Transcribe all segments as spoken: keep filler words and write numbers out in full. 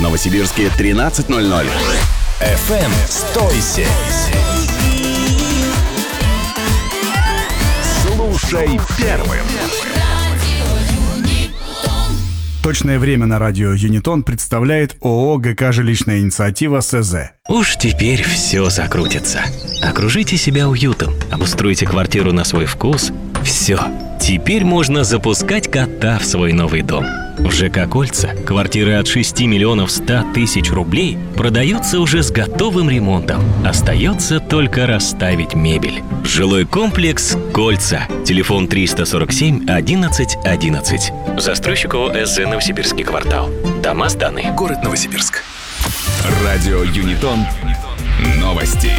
Новосибирске тринадцать ноль ноль. эф эм сто семь. Слушай первым. Точное время на радио Юнитон представляет ООО ГК «Жилищная инициатива» СЗ. Уж теперь все закрутится. Окружите себя уютом, обустройте квартиру на свой вкус. Все. Теперь можно запускать кота в свой новый дом. В ЖК «Кольца» квартиры от шести миллионов ста тысяч рублей продаются уже с готовым ремонтом. Остается только расставить мебель. Жилой комплекс «Кольца». Телефон триста сорок семь одиннадцать одиннадцать. Застройщик ООО СЗ «Новосибирский квартал». Дома сданы. Город Новосибирск. Радио Юнитон. Новости.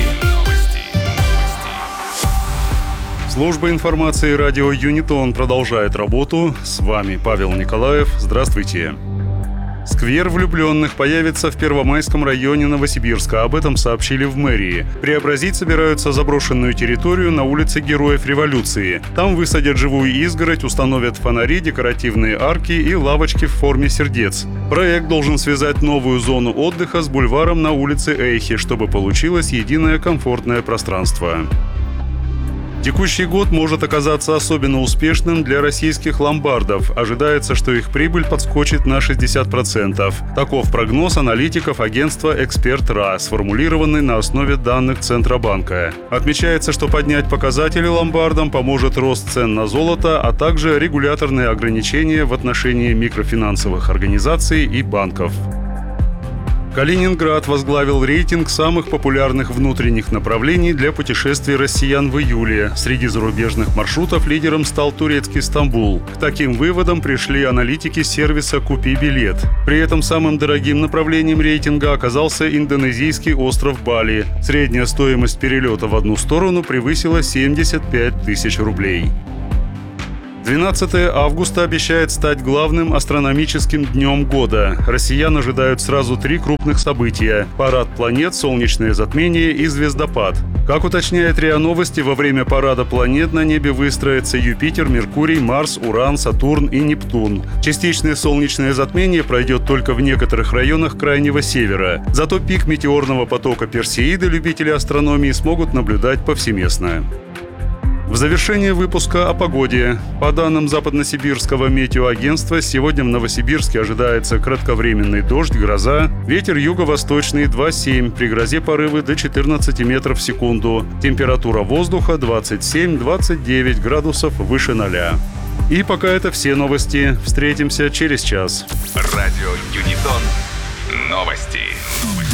Служба информации радио Юнитон продолжает работу. С вами Павел Николаев. Здравствуйте. Сквер влюбленных появится в Первомайском районе Новосибирска. Об этом сообщили в мэрии. Преобразить собираются заброшенную территорию на улице Героев Революции. Там высадят живую изгородь, установят фонари, декоративные арки и лавочки в форме сердец. Проект должен связать новую зону отдыха с бульваром на улице Эйхи, чтобы получилось единое комфортное пространство. Текущий год может оказаться особенно успешным для российских ломбардов. Ожидается, что их прибыль подскочит на шестьдесят процентов. Таков прогноз аналитиков агентства «Эксперт.РА», сформулированный на основе данных Центробанка. Отмечается, что поднять показатели ломбардам поможет рост цен на золото, а также регуляторные ограничения в отношении микрофинансовых организаций и банков. Калининград возглавил рейтинг самых популярных внутренних направлений для путешествий россиян в июле. Среди зарубежных маршрутов лидером стал турецкий Стамбул. К таким выводам пришли аналитики сервиса «Купи билет». При этом самым дорогим направлением рейтинга оказался индонезийский остров Бали. Средняя стоимость перелета в одну сторону превысила семьдесят пять тысяч рублей. двенадцатое августа обещает стать главным астрономическим днем года. Россиян ожидают сразу три крупных события – парад планет, солнечное затмение и звездопад. Как уточняет РИА Новости, во время парада планет на небе выстроятся Юпитер, Меркурий, Марс, Уран, Сатурн и Нептун. Частичное солнечное затмение пройдет только в некоторых районах Крайнего Севера. Зато пик метеорного потока Персеиды любители астрономии смогут наблюдать повсеместно. В завершение выпуска о погоде. По данным Западносибирского метеоагентства, сегодня в Новосибирске ожидается кратковременный дождь, гроза. Ветер юго-восточный два семь, при грозе порывы до четырнадцати метров в секунду. Температура воздуха двадцать семь - двадцать девять градусов выше ноля. И пока это все новости. Встретимся через час. Радио Юнитон. Новости.